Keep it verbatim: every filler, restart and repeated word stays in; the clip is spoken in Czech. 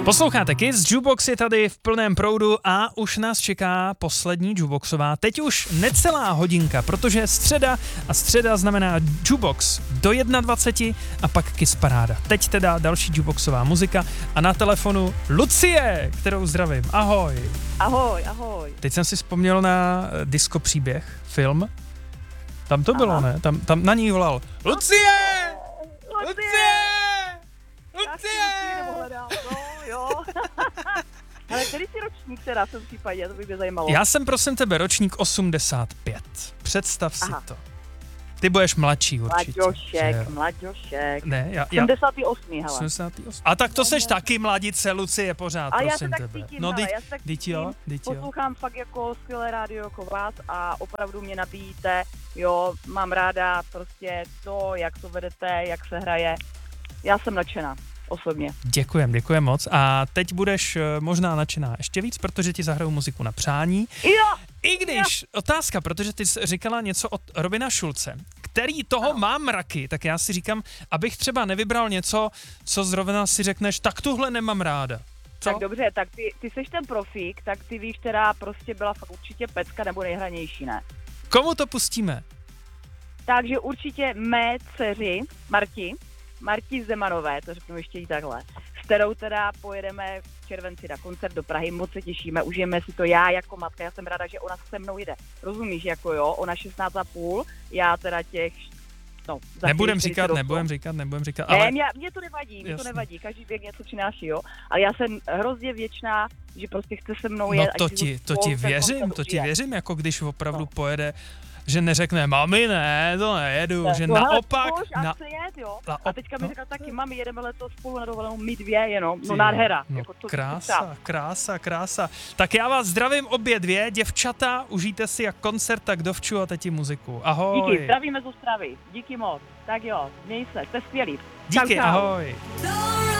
Posloucháte Kiss, Jukebox je tady v plném proudu a už nás čeká poslední Jukeboxová. Teď už necelá hodinka, protože je středa a středa znamená Jukebox do dvacet jedna a pak Kiss paráda. Teď teda další Jukeboxová muzika a na telefonu Lucie, kterou zdravím. Ahoj. Ahoj, ahoj. Teď jsem si vzpomněl na disco příběh, film. Tam to Aha. bylo, ne? Tam, tam na ní volal Lucie! Lucie! Lucie! Lucie! No, jo. Ale který jsi ročník teda v tom případě, to by mě zajímalo. Já jsem prosím tebe ročník osmdesát pět. Představ Aha. si to. Ty budeš mladší určitě. Mladěšek, mladěšek. Ne, já... osmdesát osm, hele. osmdesát osm. A tak to seš taky mladice, Lucie, pořád, a prosím já se tak tebe. cítím, No, hele, dyť, já se tak dyť jo, dyť jo. poslouchám fakt jako skvělé rádio jako vás a opravdu mě nabíjíte, jo, mám ráda prostě to, jak to vedete, jak se hraje. Já jsem nadšená. Osobně. Děkujem, děkujem moc. A teď budeš možná nadšená ještě víc, protože ti zahraju muziku na přání. Jo! I když, jo. otázka, protože ty jsi říkala něco od Robina Schulze, který toho ano. má mraky, tak já si říkám, abych třeba nevybral něco, co zrovna si řekneš, tak tuhle nemám ráda. Co? Tak dobře, tak ty, ty seš ten profík, tak ty víš, která prostě byla fakt určitě pecka nebo nejhranější, ne? Komu to pustíme? Takže určitě mé dceři, Marti, Marti Zemanové, to řeknu ještě jí takhle, s kterou teda pojedeme v červenci na koncert do Prahy, moc se těšíme, užijeme si to já jako matka, já jsem ráda, že ona se mnou jede, rozumíš, jako jo, ona šestnáct a půl, já teda těch, no. Nebudem říkat, nebudem říkat, nebudem říkat, ale... ale... Ne, mě to nevadí, mě Jasně. to nevadí, každý věk něco přináší, jo, ale já jsem hrozně vděčná, že prostě chce se mnou jet. No to ti, to ti věřím, to ti věřím, jako když opravdu no. pojede, že neřekne, mami, ne, to nejedu, ne, že to naopak... Na, jet, jo. Na, a teďka mi řekla taky, mami, jedeme letos spolu na dovolenou, my dvě jenom, no nádhera. No, jako to krása, krása, krása. Tak já vás zdravím obě dvě, děvčata, užijte si jak koncert, tak dovču a teď muziku. Ahoj. Díky, zdravíme z Ostravy, díky moc. Tak jo, měj se, jste skvělí. Díky, čau, čau. ahoj.